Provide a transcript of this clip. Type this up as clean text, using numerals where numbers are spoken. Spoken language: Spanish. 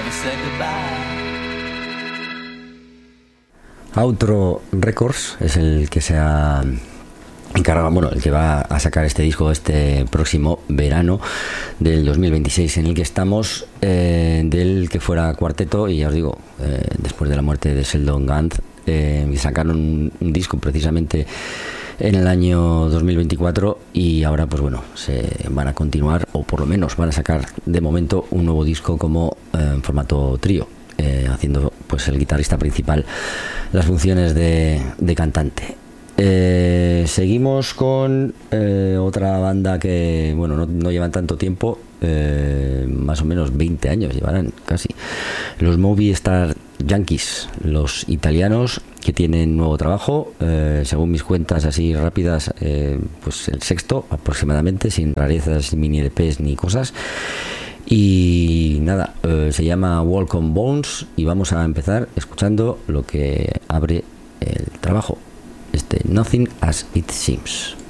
Outro Records es el que se ha encargado, bueno, el que va a sacar este disco este próximo verano del 2026, en el que estamos, del que fuera cuarteto, y ya os digo, después de la muerte de Sheldon Gant, sacaron un disco precisamente en el año 2024, y ahora pues bueno, se van a continuar, o por lo menos van a sacar de momento un nuevo disco como en formato trío, haciendo pues el guitarrista principal las funciones de cantante. Seguimos con otra banda que bueno, no llevan tanto tiempo, más o menos 20 años llevarán casi, los Movistar Yankees, los italianos, que tienen nuevo trabajo, según mis cuentas así rápidas, pues el sexto aproximadamente, sin rarezas, mini LPs ni cosas. Y nada, se llama Walk on Bones, y vamos a empezar escuchando lo que abre el trabajo, Nothing as It Seems.